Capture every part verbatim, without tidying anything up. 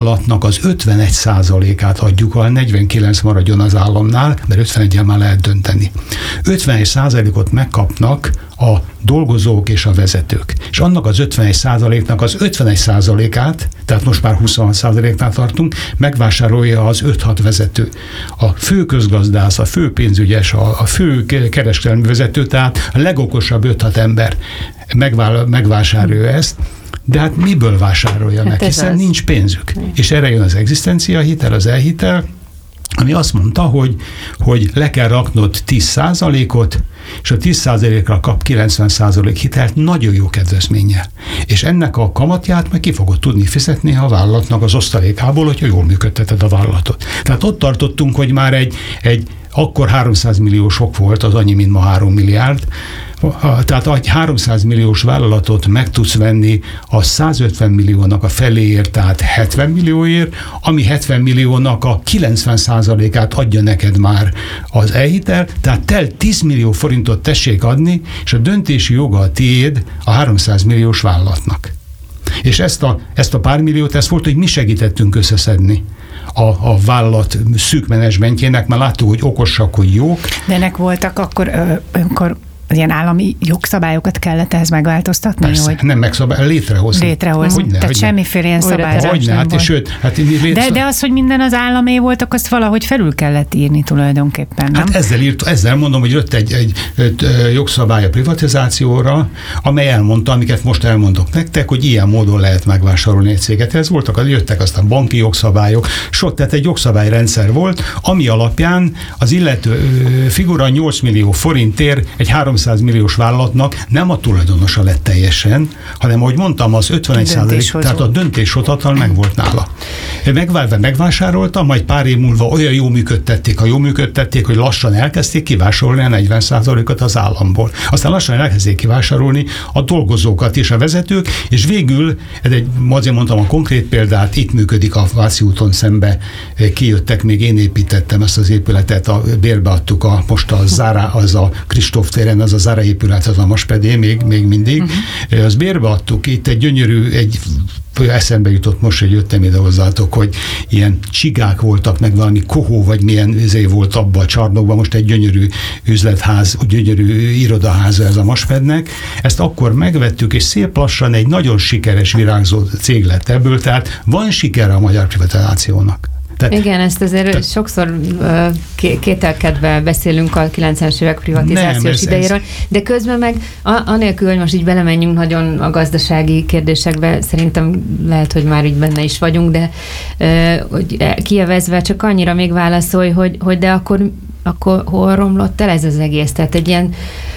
vállalatnak az ötvenegy százalékát adjuk, a negyvenkilenc maradjon az államnál, mert ötveneggyel már lehet dönteni. ötvenegy százalékot megkapnak a dolgozók és a vezetők. És annak az ötvenegy százaléknak az ötvenegy százalékát, tehát most már huszonhat százaléknál tartunk, megvásárolja az öt-hat vezető. A fő közgazdász, a fő pénzügyes, a, a fő kereskedelmi vezető, tehát a legokosabb öt-hat ember megvá- megvásárolja ezt, de hát miből vásárolja meg, hiszen az. nincs pénzük. Hmm. És erre jön az egzisztenciahitel, az elhitel, ami azt mondta, hogy, hogy le kell raknod tíz százalékot, és a tíz százalékra kap kilencven százalék hitelt nagyon jó kedvezménnyel. És ennek a kamatját meg ki fogod tudni fizetni a vállalatnak az osztalékából, hogyha jól működteted a vállalatot. Tehát ott tartottunk, hogy már egy, egy akkor háromszáz millió sok volt, az annyi, mint ma három milliárd. Tehát egy háromszáz milliós vállalatot meg tudsz venni a százötven milliónak a feléért, tehát hetven millióért, ami hetven milliónak a kilencven százalékát adja neked már az elhitel, tehát te tíz millió forintot tessék adni, és a döntési joga a tiéd a háromszáz milliós vállalatnak. És ezt a, ezt a pár milliót, ezt volt, hogy mi segítettünk összeszedni a, a vállalat szűk menedzsmentjének, mert láttuk, hogy okosak, hogy jók. De ennek voltak akkor önkor az ilyen állami jogszabályokat kellett ehhez megváltoztatni? Persze, hogy nem megszabály, létrehozni. Létrehozni. Hogyne, Tehát hogyne. semmiféle ilyen szabályozás Hogyne, nem hát, volt. Sőt, hát létsz... de, de az, hogy minden az államé voltak, azt valahogy felül kellett írni tulajdonképpen, nem? Hát ezzel, írt, ezzel mondom, hogy jött egy, egy, egy jogszabály a privatizációra, amely elmondta, amiket most elmondok nektek, hogy ilyen módon lehet megvásárolni egy céget. Ez voltak, jöttek aztán banki jogszabályok, sok, tehát egy jogszabályrendszer volt, ami alapján az illető figura nyolc millió forintért egy háromszáz milliós vállalat nem a tulajdonosa lett teljesen, hanem, ahogy mondtam, az ötvenegy százalék, tehát a döntéshozatal meg volt nála. Megválva megvásárolta, majd pár év múlva olyan jó működtették, ha jó működtették, hogy lassan elkezdték kivásárolni a negyven százalékot az államból. Aztán lassan elkezdték kivásárolni a dolgozókat és a vezetők, és végül, ez egy, azért mondtam a konkrét példát, itt működik a Váci úton szembe, kijöttek, még én építettem ezt az épületet, a, bérbeadtuk a, most a Zára, az a Kristóf téren, az a Zára épület, az a Maspedé, még, még mindig. Uh-huh. Azt bérbeadtuk, itt egy gyönyörű, egy eszembe jutott most, hogy jöttem ide hozzátok, hogy ilyen csigák voltak, meg valami kohó, vagy milyen izé volt abban a csarnokban, most egy gyönyörű üzletház, gyönyörű irodaháza ez a Maspednek. Ezt akkor megvettük, és szép lassan egy nagyon sikeres, virágzó cég lett ebből, tehát van sikere a magyar privatizációnak. Tehát, Igen, ezt azért te, sokszor uh, kételkedve beszélünk a kilencvenes évek privatizációs nem, ez, idejéről, ez. De közben meg a, anélkül, hogy most így belemenjünk nagyon a gazdasági kérdésekbe, szerintem lehet, hogy már így benne is vagyunk, de uh, hogy kijövezve csak annyira még válaszolj, hogy, hogy de akkor, akkor hol romlott el ez az egész? Tehát egy ilyen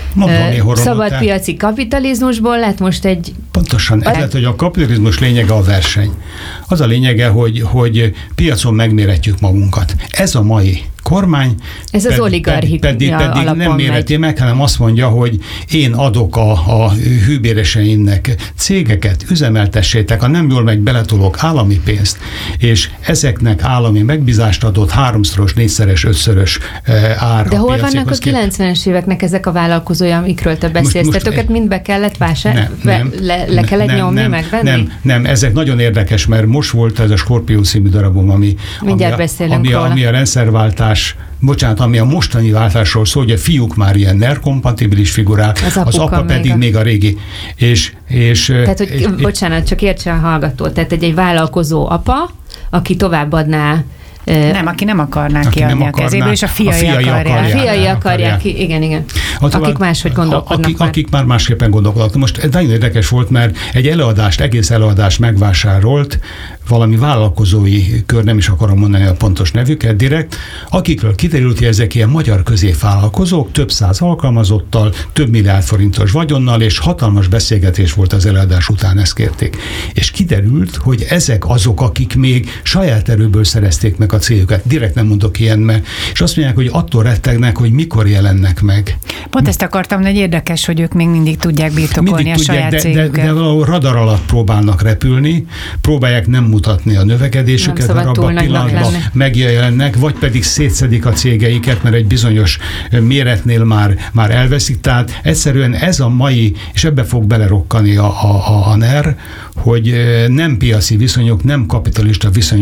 uh, szabadpiaci kapitalizmusból lett most egy... Pontosan, ez lett, hogy a kapitalizmus lényege a verseny. Az a lényege, hogy, hogy piacon megméretjük magunkat. Ez a mai kormány ez az oligarchia pedig, pedig nem méreti meg, hanem azt mondja, hogy én adok a, a hűbéreseimnek cégeket, üzemeltessétek, ha nem jól megy, beletolok állami pénzt, és ezeknek állami megbízást adott háromszoros, négyszeres, ötszörös ár. De hol vannak a kilencvenes éveknek ezek a vállalkozói, amikről te beszélsz? Tehát őket mind be kellett vásárolni? Le, le kellett nem, nyomni, nem, megvenni? Nem, nem, ezek nagyon érdekes, mert most volt ez a Skorpió című darabom, ami, ami, a, ami, a, ami a rendszerváltás, bocsánat, ami a mostani váltásról szól, hogy a fiúk már ilyen ner kompatibilis figurák, az, az apa pedig a... még a régi. És, és, tehát, hogy és, bocsánat, csak értse a hallgató, tehát egy, egy vállalkozó apa, aki továbbadná. Nem, aki nem akarná aki kiadni nem a kezéből, és a fiai, a fiai akarják. akarják. A fiai akarják, ki, igen, igen. Hát, akik máshogy gondolkodnak akik, már. Akik már másképpen gondolkodnak. Most nagyon érdekes volt, mert egy előadást, egész előadást megvásárolt valami vállalkozói kör, nem is akarom mondani a pontos nevüket direkt, akikről kiderült, hogy ezek ilyen magyar középvállalkozók, több száz alkalmazottal, több milliárd forintos vagyonnal, és hatalmas beszélgetés volt az előadás után, ezt kérték. És kiderült, hogy ezek azok, akik még saját erőből szerezték meg a céljukat. Direkt nem mondok ilyen, mert és azt mondják, hogy attól rettegnek, hogy mikor jelennek meg. Pont ezt akartam, hogy érdekes, hogy ők még mindig tudják birtokolni mindig a tudják, saját de, cégüket. De, de valahol radar alatt próbálnak repülni, próbálják nem mutatni a növekedésüket, mert abban a pillanatban megjelennek, vagy pedig szétszedik a cégeiket, mert egy bizonyos méretnél már, már elveszik. Tehát egyszerűen ez a mai, és ebbe fog belerokkani a, a, a, a NER, hogy nem piaci viszonyok, nem kapitalista viszonyok